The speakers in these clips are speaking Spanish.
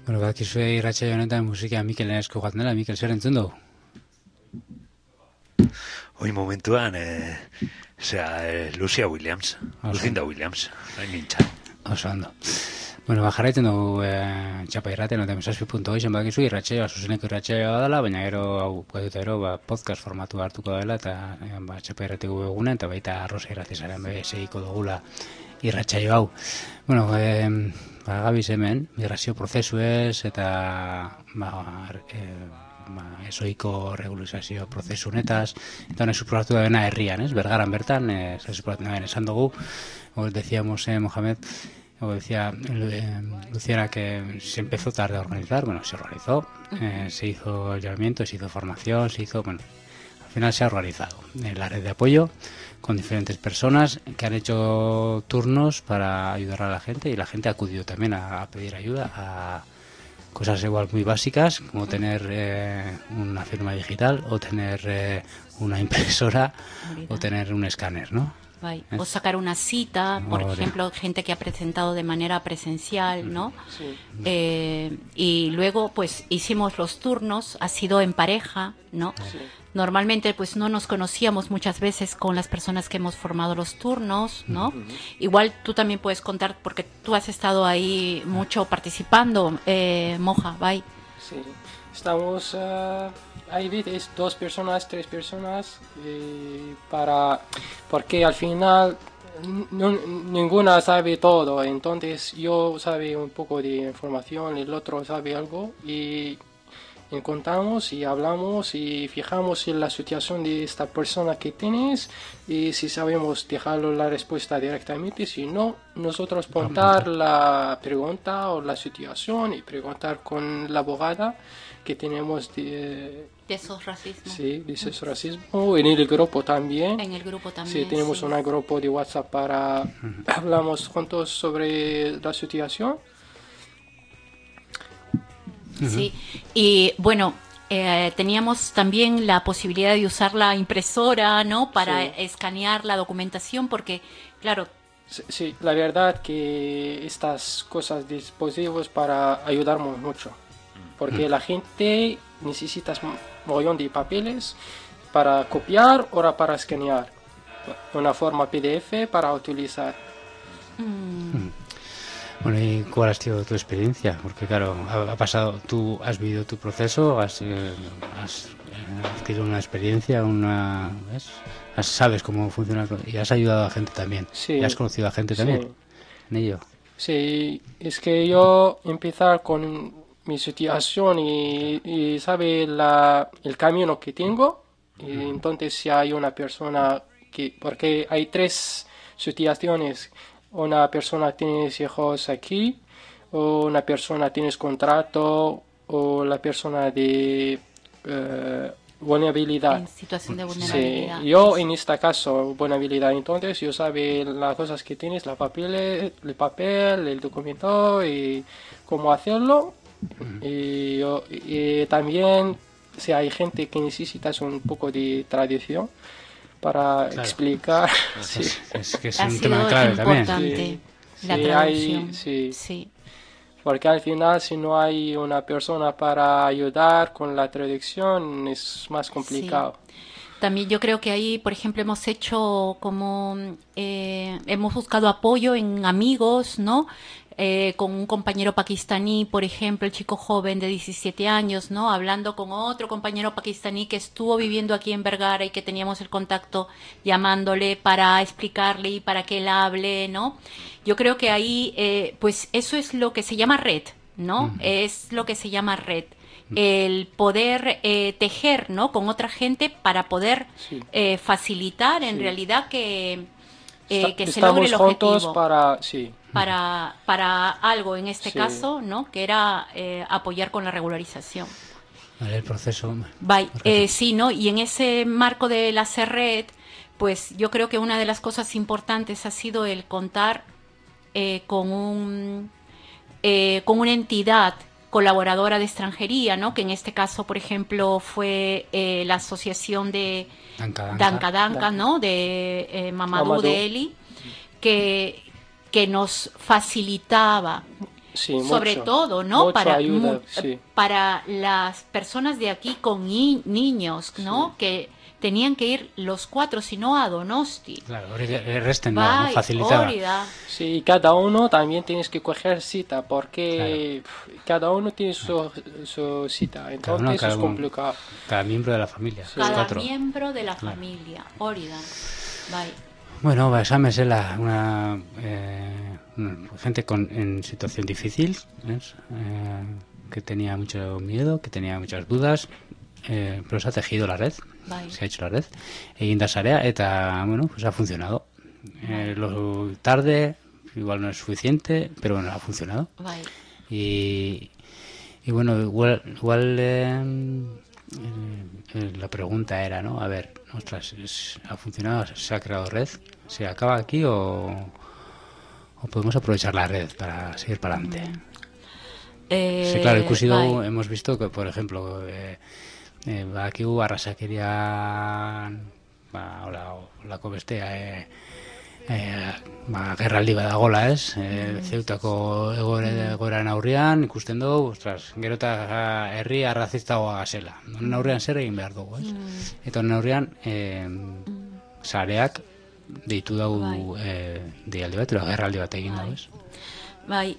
Bueno, bakizue irratsaio honetan musika Mikel Enesko joaten dela. Mikel, zer entzun dugu? Hoi momentuan, Lucia Williams, Lucinda Williams, hain nintzen. Oso ondo. Bueno, jarraitzen dugu txapa irraten, eta mesazpi.oi zen bakizu irratsaioa, zuzeneko irratsaioa dela, baina gero, hau, gero, podcast formatu hartuko dela, eta txapa irrateko egunen, eta baita arroza irratizaren segiko dugula irratsaio hau. Bueno, gabiz hemen, migrazio prozesuez, eta esoiko regularizazio prozesu honetaz, eta honek suprobatu da bena herrian, Bergaran bertan, suprobatu da esan dugu, decíamos, Mohamed, o decía Luciana, que se empezó tarde a organizar. Bueno, se organizó, se hizo el llamamiento, se hizo formación, al final se ha organizado la red de apoyo con diferentes personas que han hecho turnos para ayudar a la gente, y la gente ha acudido también a pedir ayuda a cosas igual muy básicas, como tener una firma digital, o tener una impresora, o tener un escáner, ¿no? O sacar una cita, por ejemplo, gente que ha presentado de manera presencial, ¿no? Sí. Y luego, pues, hicimos los turnos, ha sido en pareja, ¿no? Sí. Normalmente, pues, no nos conocíamos muchas veces con las personas que hemos formado los turnos, ¿no? Igual tú también puedes contar, porque tú has estado ahí mucho participando, Moja, bye. Sí, estamos... hay veces 2 personas, 3 personas, porque al final ninguna sabe todo, entonces yo sabe un poco de información, el otro sabe algo, y encontramos y hablamos y fijamos en la situación de esta persona que tienes, y si sabemos dejarlo la respuesta directamente, si no, nosotros contar la pregunta o la situación y preguntar con la abogada que tenemos de esos racismos. Sí, de esos racismo. En el grupo también. En el grupo también. Sí, tenemos un grupo de WhatsApp para hablamos juntos sobre la situación. Sí, y bueno, teníamos también la posibilidad de usar la impresora, ¿no? Para escanear la documentación, porque, claro... Sí, la verdad que estas cosas, dispositivos para ayudarnos mucho. Porque la gente necesita un montón de papeles para copiar o para escanear. Una forma PDF para utilizar. Bueno, ¿y cuál ha sido tu experiencia? Porque claro, ha pasado, tú has vivido tu proceso, has adquirido una experiencia, ¿ves? Sabes cómo funciona y has ayudado a gente también. Sí. Y has conocido a gente también en ello. Sí, es que yo empezar con mi situación y sabe el camino que tengo, y entonces si hay una persona porque hay 3 situaciones, una persona tiene hijos aquí, o una persona tiene contrato, o la persona de vulnerabilidad. En situación de vulnerabilidad. Sí, yo en este caso vulnerabilidad, entonces yo sabe las cosas que tienes, el papel, el documento y cómo hacerlo. Y también si hay gente que necesita un poco de traducción para explicar. Sí. Es que es ha un sido tema clave importante también. la traducción. Sí. Porque al final si no hay una persona para ayudar con la traducción es más complicado. Sí. También yo creo que ahí, por ejemplo, hemos hecho como hemos buscado apoyo en amigos, ¿no? Con un compañero pakistaní, por ejemplo, el chico joven de 17 años, ¿no? Hablando con otro compañero pakistaní que estuvo viviendo aquí en Vergara y que teníamos el contacto llamándole para explicarle y para que él hable, ¿no? Yo creo que ahí, pues eso es lo que se llama red, ¿no? Es lo que se llama red. El poder tejer, ¿no? Con otra gente para poder facilitar en realidad que se logre el objetivo. Para algo en este caso, ¿no? Que era apoyar con la regularización. Vale, el proceso. Sí, ¿no? Y en ese marco de la CERRED, pues yo creo que una de las cosas importantes ha sido el contar con una entidad colaboradora de extranjería, ¿no? Que en este caso, por ejemplo, fue la asociación de Danca, ¿no? De Mamadou de Eli, que nos facilitaba Sí, sobre mucho. todo, ¿no? Mucho ayuda, sí. Para las personas de aquí con niños, ¿no? Sí. Que tenían que ir los 4, si no a Donosti. Claro, el resto no Bai, facilitaba. hori da. Sí, y cada uno también tienes que coger cita porque cada uno tiene su cita, entonces cada es uno. complicado. Cada miembro de la familia. Cada 4. miembro de la familia, hori da. Bai. Bueno, basame una gente en situación difícil, ¿ves? Que tenía mucho miedo, que tenía muchas dudas, pero se ha tejido la red, Bai. se ha hecho la red, egin da sarea, eta, bueno, pues ha funcionado. Lo tarde, igual no es suficiente, pero bueno, ha funcionado. Bai. Y bueno, igual la pregunta era, ¿no? A ver, ostras, ¿ha funcionado? ¿Se ha creado red? ¿Se acaba aquí o podemos aprovechar la red para seguir para adelante? Sí, claro, ikusi hemos visto que, por ejemplo, aquí hubo arrasakerian, olako bestea, gerraldi badagola, ez? Zeutako egoeran aurrean, ikusten dugu, ostras, gero eta herri arrazistagoa gazela. Honen aurrean zer egin behar dugu, ez? Eta honen aurrean, sareak deitu dugu deialdi bat, edo gerraldi bat egin dugu, ez? Bai,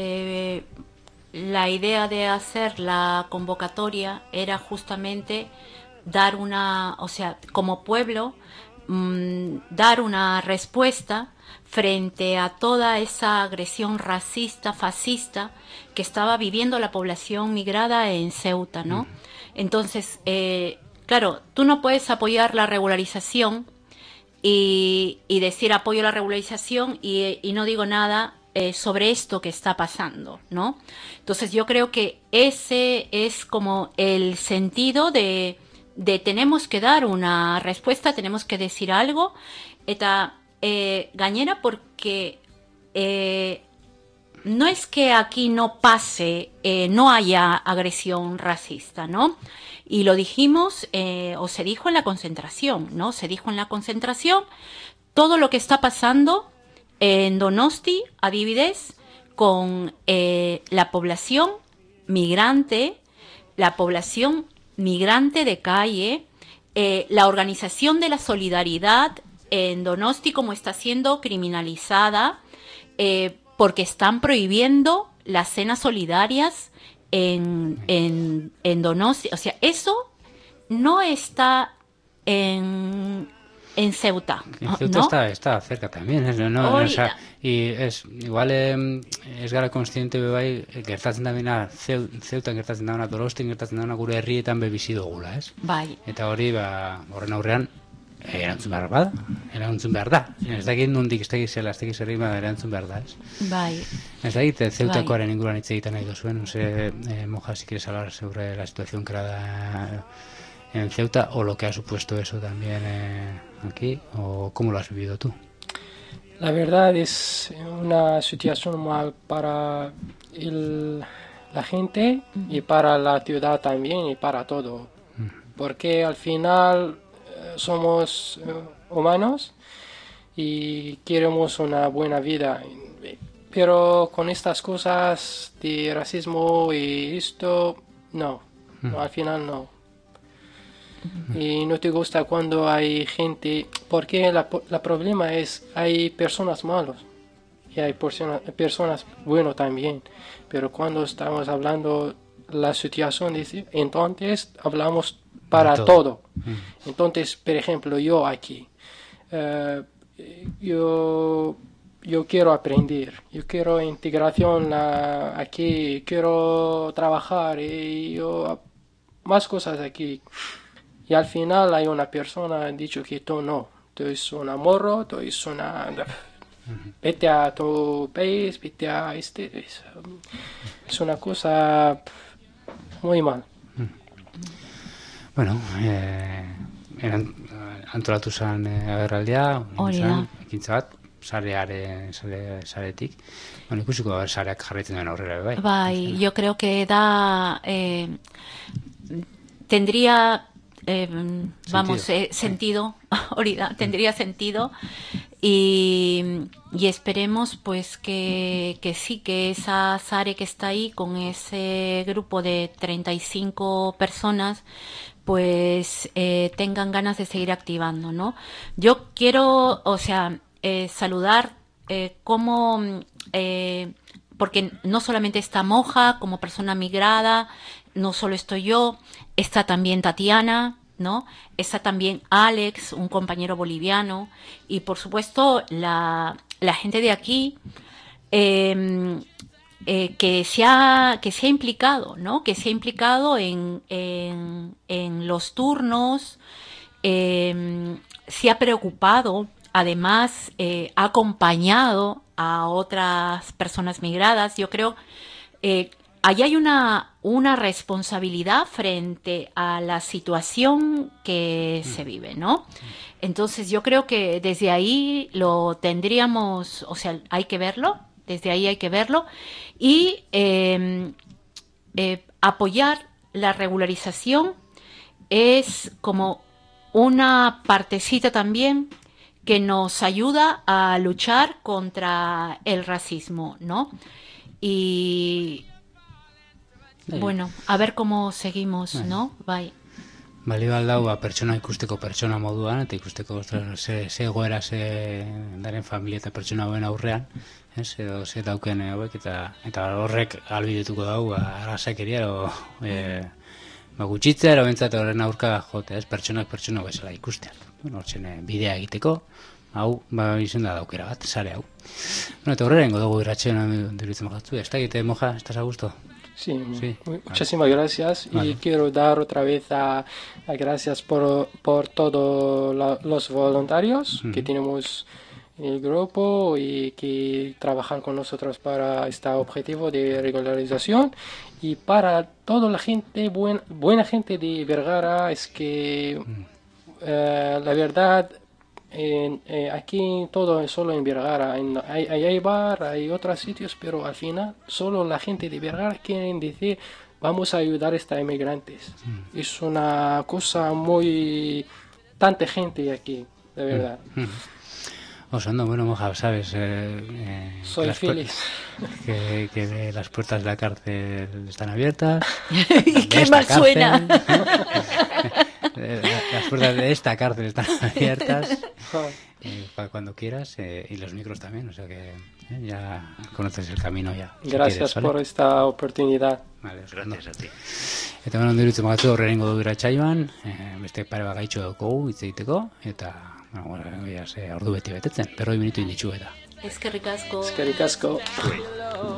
la idea de hacer la convocatoria era justamente dar o sea, como pueblo, dar una respuesta frente a toda esa agresión racista, fascista que estaba viviendo la población migrada en Ceuta, ¿no? Entonces, claro, tú no puedes apoyar la regularización y decir apoyo la regularización y no digo nada sobre esto que está pasando, ¿no? Entonces yo creo que ese es como el sentido de tenemos que dar una respuesta, tenemos que decir algo, eta gainera porque no es que aquí no pase, no haya agresión racista, ¿no? Y lo dijimos, o se dijo en la concentración, ¿no? Se dijo en la concentración todo lo que está pasando en Donosti, adibidez, con la población migrante de calle, la organización de la solidaridad en Donosti como está siendo criminalizada porque están prohibiendo las cenas solidarias en Donosti. O sea, eso no está en Ceuta. En Ceuta, ¿no? está cerca también, ¿no? O sea, y igual ez gara konstiente bai gertatzen da bena Ceuta gertatzen da Donostin gertatzen da gure herrietan be bizi dugula, ez? Bai. Eta hori horren aurrean erantzun behar da. Ez dakit nondik, ez dakit zela, ez dakit zerri erantzun behar da, ez? Bai. Ez dakit Ceutakoaren inguruan hitz egiten nahi duzuen, no sé, Moja, si quieres hablar sobre la situación creada en Ceuta o lo que ha supuesto eso también aquí, o cómo lo has vivido tú. La verdad es una situación mal para la gente y para la ciudad también y para todo, porque al final somos humanos y queremos una buena vida, pero con estas cosas de racismo y esto, no, al final no. Y no te gusta cuando hay gente, porque la problema es hay personas malos y hay personas buenas también, pero cuando estamos hablando la situación entonces hablamos para todo. Entonces, por ejemplo, yo aquí yo quiero aprender, yo quiero integración aquí, quiero trabajar y más cosas aquí. Y al final hay una persona que ha dicho que tú no, tú eres un morro, tú eres una... Vete a tu país, vete a este... Es una cosa muy mal. Bueno, antolatu zen agerraldia, ekintza bat, saretik. Bueno, ikusiko sareak jarraitzen duen aurrera, bai. Bai, yo creo que tendría sentido, tendría sentido Y esperemos pues que sí, que esa Sare que está ahí con ese grupo de 35 personas pues tengan ganas de seguir activando, ¿no? Yo quiero, o sea, saludar como porque no solamente está Moja como persona migrada, no solo estoy yo, está también Tatiana, ¿no? Está también Alex, un compañero boliviano, y por supuesto la gente de aquí que se ha implicado, ¿no? Que se ha implicado en los turnos, se ha preocupado, además ha acompañado a otras personas migradas. Yo creo ahí hay una responsabilidad frente a la situación que se vive, ¿no? Entonces yo creo que desde ahí lo tendríamos, o sea, hay que verlo, desde ahí hay que verlo y apoyar la regularización es como una partecita también que nos ayuda a luchar contra el racismo, ¿no? Y bueno, a ver cómo seguimos, ¿no? Bai. Balio aldau pertsona ikusteko pertsona moduan eta ikusteko ze egoera daren familia eta pertsona hauen aurrean, edo ze dauken hauek eta horrek ahalbidetuko dugu arrasakeria edo gutxitzea edo bentsat horren aurka jote, pertsonak pertsona bezala ikustean. Hortzen bidea egiteko, hau izen da daukera bat, sare hau. Eta horrengo dugu irratxean duritzen mojatzu, ez da egite Moja, estás a gusto? Sí, muchísimas gracias. Vale. Y quiero dar otra vez gracias por todos los voluntarios que tenemos en el grupo y que trabajan con nosotros para este objetivo de regularización. Y para toda la gente, buena gente de Vergara, es que la verdad, aquí todo es solo en Vergara, hay bar, hay otros sitios, pero al final solo la gente de Vergara quieren decir vamos a ayudar a estos inmigrantes. Es una cosa muy... tanta gente aquí, de verdad. Osando, bueno, Moja, sabes... soy feliz. Que las puertas de la cárcel están abiertas. ¿Y qué mal suena? Las puertas de esta cárcel están abiertas para cuando quieras y los micros también, o sea que ya conoces el camino ya. Gracias si por esta oportunidad. Vale, gracias a ti. Eta bueno, dirutzen magatu horrengo du iratsaioan, beste pare bat gaitxo daukogu hitz egiteko eta bueno, ya se ordu beti betetzen, 40 minutu inditxu eta. Eskerrik asko. Eskerrik asko.